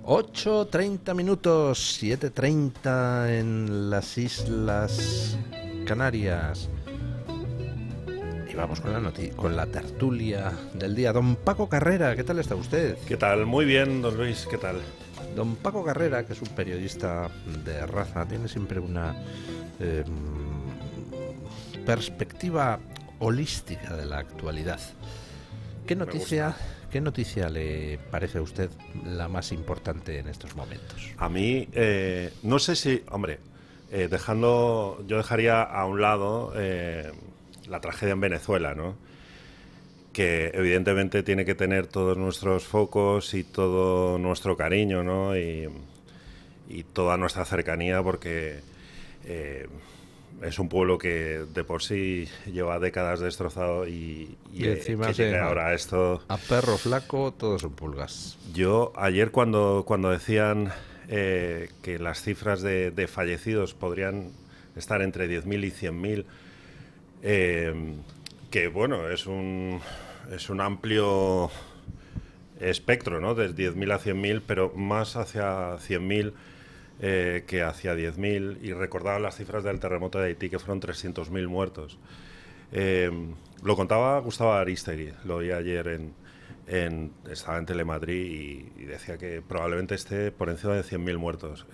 8:30, 7:30 en las Islas Canarias. Y vamos con la tertulia del día. Don Paco Carrera, ¿qué tal está usted? ¿Qué tal? Muy bien, don Luis, ¿qué tal? Don Paco Carrera, que es un periodista de raza, tiene siempre una perspectiva holística de la actualidad. ¿Qué noticia le parece a usted la más importante en estos momentos? A mí, no sé si, hombre, yo dejaría a un lado la tragedia en Venezuela, ¿no? Que evidentemente tiene que tener todos nuestros focos y todo nuestro cariño, ¿no? Y toda nuestra cercanía, porque es un pueblo que de por sí lleva décadas destrozado y encima que llegue ahora esto. A perro flaco todos son pulgas. Yo ayer cuando decían que las cifras de fallecidos podrían estar entre 10.000 y 100.000, que bueno, es un amplio espectro, ¿no? De 10.000 a 100.000, pero más hacia 100.000 que hacia 10.000, y recordaba las cifras del terremoto de Haití, que fueron 300.000 muertos. Lo contaba Gustavo Aristegui, lo oí ayer estaba en Telemadrid y decía que probablemente esté por encima de 100.000 muertos.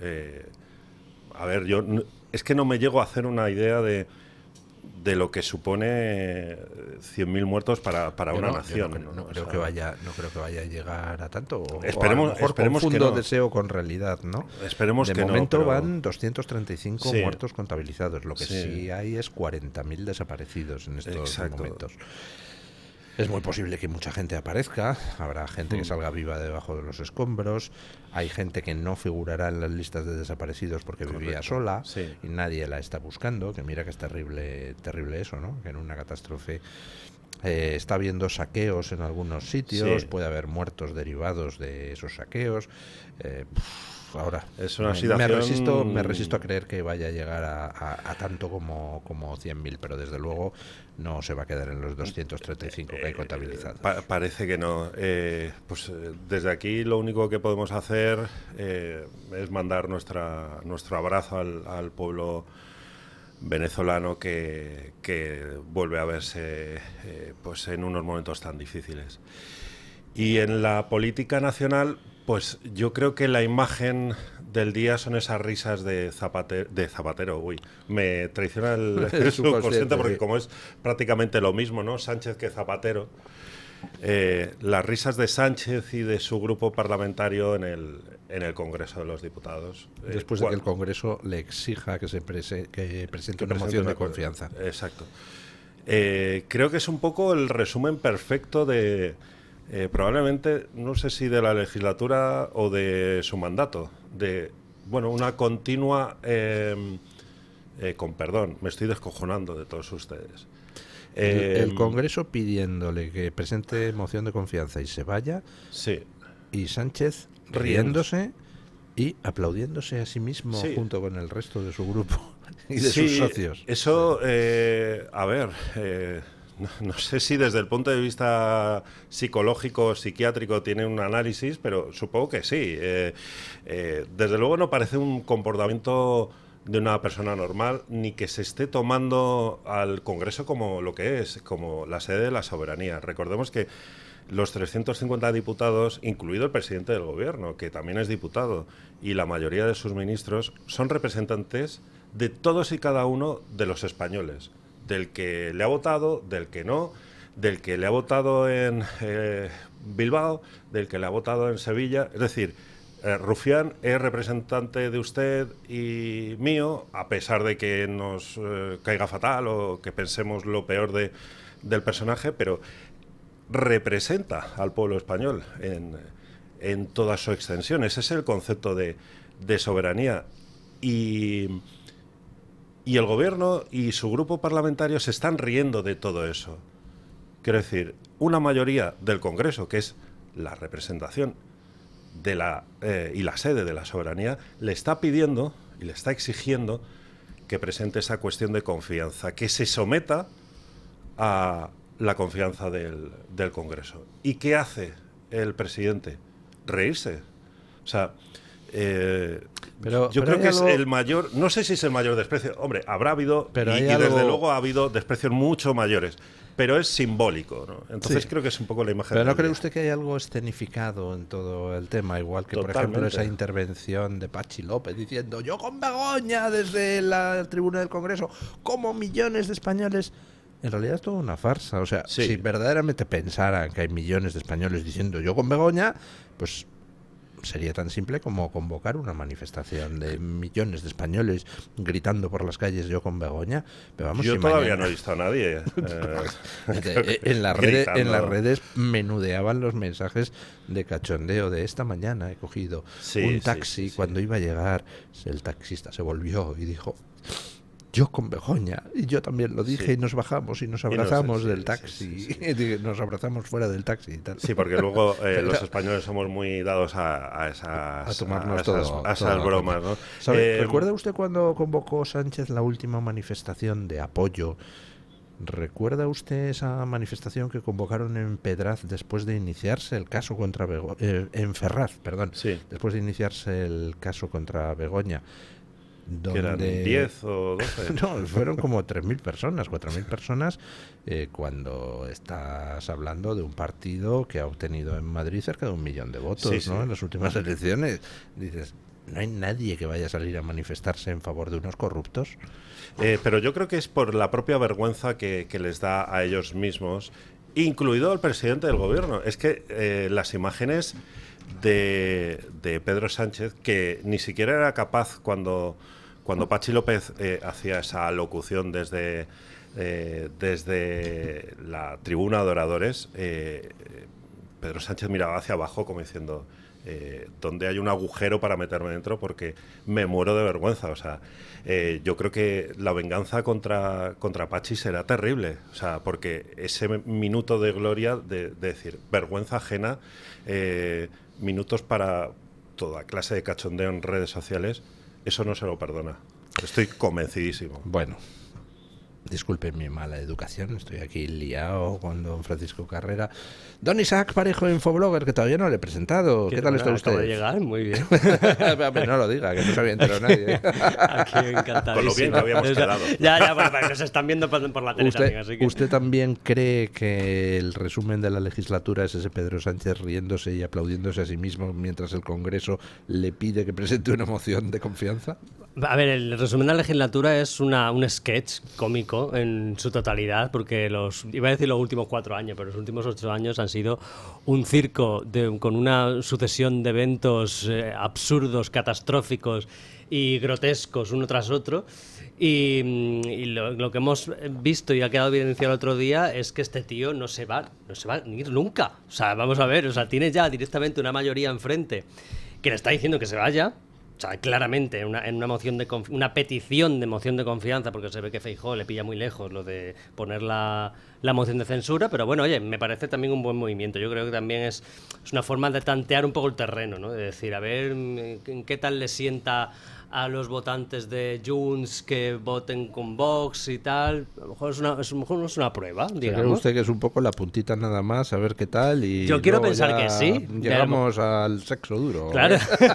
A ver, es que no me llego a hacer una idea de lo que supone 100.000 muertos para una nación. No creo que vaya a llegar a tanto. Esperemos, o a lo mejor esperemos confundo que no. deseo con realidad, ¿no? Esperemos de que momento no, pero... van 235 sí, muertos contabilizados. Lo que sí hay es 40.000 desaparecidos en estos momentos. Es muy posible que mucha gente aparezca, habrá gente que salga viva debajo de los escombros, hay gente que no figurará en las listas de desaparecidos porque vivía sola y nadie la está buscando, que mira que es terrible eso, ¿no? Que en una catástrofe está habiendo saqueos en algunos sitios, puede haber muertos derivados de esos saqueos. Ahora es una situación... me resisto a creer que vaya a llegar a tanto como 100.000, pero desde luego no se va a quedar en los 235 que hay contabilizados. Parece que no. Desde aquí lo único que podemos hacer es mandar nuestro abrazo al pueblo venezolano que vuelve a verse en unos momentos tan difíciles. Y en la política nacional, pues yo creo que la imagen del día son esas risas de Zapatero. Uy, me traiciona el subconsciente porque como es prácticamente lo mismo, ¿no? Sánchez que Zapatero. Las risas de Sánchez y de su grupo parlamentario en el Congreso de los Diputados. Después de que el Congreso le exija que presente una moción de confianza. Exacto. Creo que es un poco el resumen perfecto de... probablemente, no sé si de la legislatura o de su mandato, de una continua, con perdón, me estoy descojonando de todos ustedes. El Congreso pidiéndole que presente moción de confianza y se vaya, y Sánchez riéndose y aplaudiéndose a sí mismo junto con el resto de su grupo y de sus socios. Eso, a ver... No sé si desde el punto de vista psicológico, psiquiátrico tiene un análisis, pero supongo que sí. Desde luego no parece un comportamiento de una persona normal, ni que se esté tomando al Congreso como lo que es, como la sede de la soberanía. Recordemos que los 350 diputados, incluido el presidente del gobierno, que también es diputado, y la mayoría de sus ministros, son representantes de todos y cada uno de los españoles. Del que le ha votado, del que no, del que le ha votado en Bilbao, del que le ha votado en Sevilla. Es decir, Rufián es representante de usted y mío, a pesar de que nos caiga fatal o que pensemos lo peor del personaje, pero representa al pueblo español en toda su extensión. Ese es el concepto de soberanía. Y el gobierno y su grupo parlamentario se están riendo de todo eso. Quiero decir, una mayoría del Congreso, que es la representación de y la sede de la soberanía, le está pidiendo y le está exigiendo que presente esa cuestión de confianza, que se someta a la confianza del Congreso. ¿Y qué hace el presidente? Reírse. O sea, yo creo que es el mayor, no sé si es el mayor desprecio, hombre, habrá habido, y desde luego ha habido desprecios mucho mayores, pero es simbólico, ¿no? Entonces creo que es un poco la imagen. Pero ¿no cree usted que hay algo escenificado en todo el tema? Igual que, por ejemplo, esa intervención de Patxi López diciendo yo con Begoña desde la tribuna del Congreso, como millones de españoles. En realidad es toda una farsa. O sea, si verdaderamente pensaran que hay millones de españoles diciendo yo con Begoña, pues sería tan simple como convocar una manifestación de millones de españoles gritando por las calles yo con Begoña. Pero vamos, yo todavía no he visto a nadie en las redes menudeaban los mensajes de cachondeo de esta mañana he cogido un taxi, cuando iba a llegar el taxista se volvió y dijo yo con Begoña, y yo también lo dije, y nos bajamos y nos abrazamos del taxi, nos abrazamos fuera del taxi y tal. Sí, porque luego los españoles somos muy dados a esas bromas, ¿no? ¿Recuerda usted cuando convocó Sánchez la última manifestación de apoyo? ¿Recuerda usted esa manifestación que convocaron en Pedraz después de iniciarse el caso contra en Ferraz, perdón, después de iniciarse el caso contra Begoña? ¿Que eran 10 o 12? No, fueron como 3.000 personas, 4.000 personas, cuando estás hablando de un partido que ha obtenido en Madrid cerca de 1 millón de votos, ¿no? En las últimas elecciones. Dices, ¿no hay nadie que vaya a salir a manifestarse en favor de unos corruptos? Pero yo creo que es por la propia vergüenza que les da a ellos mismos, incluido al presidente del gobierno. Es que las imágenes de Pedro Sánchez, que ni siquiera era capaz cuando Patxi López hacía esa locución desde la tribuna de oradores, Pedro Sánchez miraba hacia abajo como diciendo ¿dónde hay un agujero para meterme dentro? Porque me muero de vergüenza. O sea, yo creo que la venganza contra Patxi será terrible. O sea, porque ese minuto de gloria de decir vergüenza ajena, minutos para toda clase de cachondeo en redes sociales, eso no se lo perdona. Estoy convencidísimo. Bueno, disculpen mi mala educación, estoy aquí liado con don Francisco Carrera. Don Isaac Parejo, Infoblogger, que todavía no le he presentado. ¿Qué tal está usted? Acabo de llegar, muy bien. No lo diga, que no se había enterado nadie. Aquí encantadísimo. Con lo bien que habíamos quedado. Ya, pero nos están viendo por la tele también, así que... ¿Usted también cree que el resumen de la legislatura es ese Pedro Sánchez riéndose y aplaudiéndose a sí mismo mientras el Congreso le pide que presente una moción de confianza? A ver, el resumen de la legislatura es un sketch cómico en su totalidad, porque iba a decir los últimos 4 años, pero los últimos 8 años han sido un circo con una sucesión de eventos absurdos, catastróficos y grotescos uno tras otro. Y lo que hemos visto y ha quedado evidenciado el otro día es que este tío no se va a ir nunca. O sea, vamos a ver, tiene ya directamente una mayoría enfrente que le está diciendo que se vaya. O sea, claramente, en una petición de moción de confianza, porque se ve que Feijóo le pilla muy lejos lo de poner la moción de censura, pero bueno, oye, me parece también un buen movimiento. Yo creo que también es una forma de tantear un poco el terreno, ¿no? De decir, a ver, ¿qué tal le sienta a los votantes de Junts que voten con Vox y tal? A lo mejor es una prueba, digamos. ¿Cree usted que es un poco la puntita nada más, a ver qué tal? Y yo quiero pensar que sí. Llegamos al sexo duro. Claro.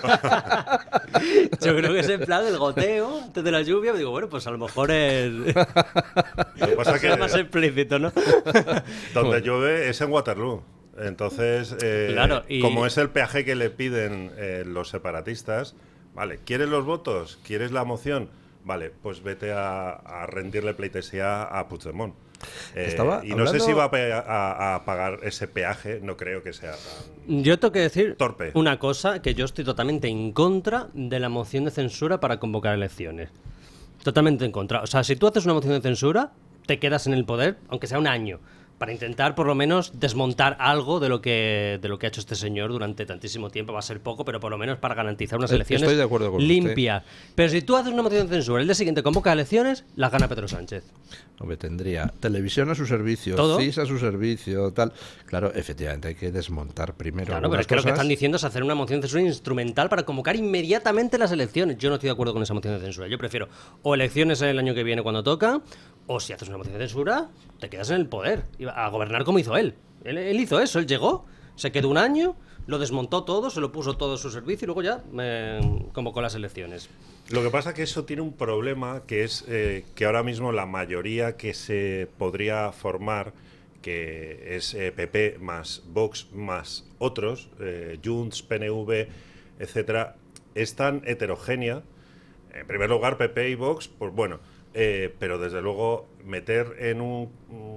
Yo creo que es en plan el goteo antes de la lluvia. Me digo, bueno, pues a lo mejor es... Lo que pasa que más explícito, ¿no? Donde llueve es en Waterloo. Entonces, claro, como es el peaje que le piden los separatistas, vale, ¿quieres los votos? ¿Quieres la moción? Vale, pues vete a rendirle pleitesía a Puigdemont. Y no sé si va a pagar ese peaje, no creo que sea tan Yo tengo que decir torpe. Una cosa, que yo estoy totalmente en contra de la moción de censura para convocar elecciones. Totalmente en contra. O sea, si tú haces una moción de censura, te quedas en el poder, aunque sea un año, para intentar por lo menos desmontar algo de lo que ha hecho este señor durante tantísimo tiempo. Va a ser poco, pero por lo menos para garantizar unas elecciones limpias. Pero si tú haces una moción de censura, el día siguiente convoca elecciones, las gana Pedro Sánchez. Hombre, tendría televisión a su servicio, ¿todo? CIS a su servicio, tal. Claro, efectivamente hay que desmontar primero. Claro, pero es que lo que están diciendo es hacer una moción de censura instrumental para convocar inmediatamente las elecciones. Yo no estoy de acuerdo con esa moción de censura. Yo prefiero o elecciones el año que viene cuando toca, o si haces una moción de censura, te quedas en el poder, a gobernar como hizo él. Él hizo eso, él llegó, se quedó un año, lo desmontó todo, se lo puso todo a su servicio y luego ya convocó las elecciones. Lo que pasa es que eso tiene un problema, que es que ahora mismo la mayoría que se podría formar, que es PP más Vox más otros, Junts, PNV, etcétera, es tan heterogénea. En primer lugar, PP y Vox, pues bueno, pero desde luego meter en un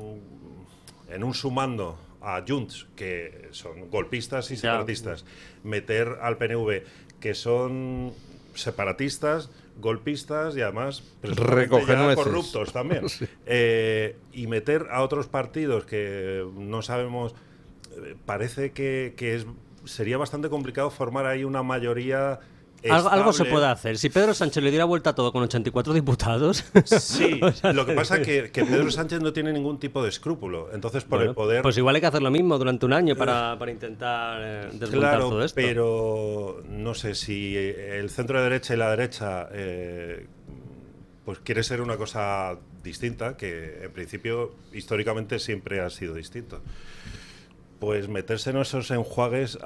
sumando a Junts, que son golpistas y separatistas, meter al PNV, que son separatistas, golpistas y además recoger corruptos también, sí. Y meter a otros partidos que no sabemos, parece que sería bastante complicado formar ahí una mayoría. Algo se puede hacer. Si Pedro Sánchez le diera vuelta a todo con 84 diputados... Sí, o sea, lo que pasa es que Pedro Sánchez no tiene ningún tipo de escrúpulo. Entonces, por el poder... Pues igual hay que hacer lo mismo durante un año para intentar desmontar todo esto. Pero no sé si el centro derecha y la derecha pues quiere ser una cosa distinta, que en principio históricamente siempre ha sido distinto. Pues meterse en esos enjuagues